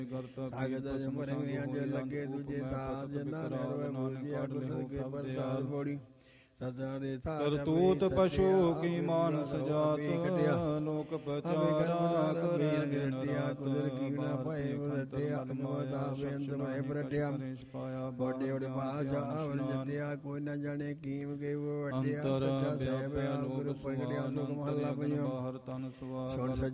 ਸਾਗਤ ਜਮਰੇ ਅੰਜ ਲੱਗੇ ਦੂਜੇ ਸਾਧ ਜਨਾ ਨਰਵ ਬੋਝਿਆ ਗੁਰ ਕੇ ਪ੍ਰਸਾਦ ਬੋੜੀ ਕਰਤੂਤ ਪਸ਼ੂ ਕੀ ਮਾਨਸ ਜਾਤ ਲੋਕ ਪਚਾਰਾ ਕਰੇ ਨਿਰਟਿਆ ਕੁਦਰ ਕੀਣਾ ਭਏ ਰਟਿਆ ਅਨਵਦਾ ਬੇਅੰਤ ਮਹਿ ਪ੍ਰਟਿਆ ਵੱਡੇ ਵੱਡੇ ਬਾਜਾ ਅਵਰ ਜਟਿਆ ਕੋਈ ਨਾ ਜਾਣੇ ਕੀਮ ਕੇ ਵੱਡਿਆ ਸੱਚਾ ਸਹਿਬ ਗੁਰੂ ਪ੍ਰਗਟਿਆ ਲੋਕ ਮਹੱਲਾ ਪਈਓ